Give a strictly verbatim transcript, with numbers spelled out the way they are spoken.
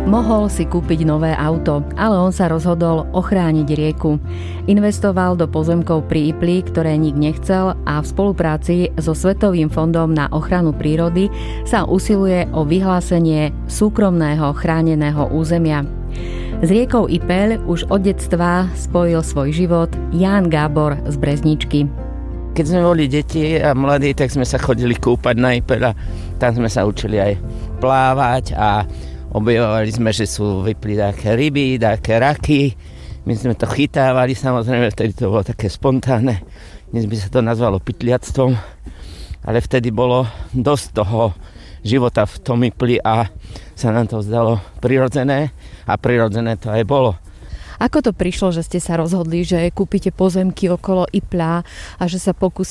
Mohol si kúpiť nové auto, ale on sa rozhodol ochrániť rieku. Investoval do pozemkov pri Ipli, ktoré nik nechcel, a v spolupráci so Svetovým fondom na ochranu prírody sa usiluje o vyhlásenie súkromného chráneného územia. S riekou Ipeľ už od detstva spojil svoj život Ján Gábor z Brezničky. Keď sme boli deti a mladí, tak sme sa chodili kúpať na Ipeľ a tam sme sa učili aj plávať a objavovali sme, že sú vypli také ryby, také raky. My sme to chytávali, samozrejme, vtedy to bolo také spontánne. Dnes by sa to nazvalo pytliactvom, ale vtedy bolo dosť toho života v tom Ipli a sa nám to zdalo prirodzené a prirodzené to aj bolo. Ako to prišlo, že ste sa rozhodli, že kúpite pozemky okolo Ipľa a že sa pokúsite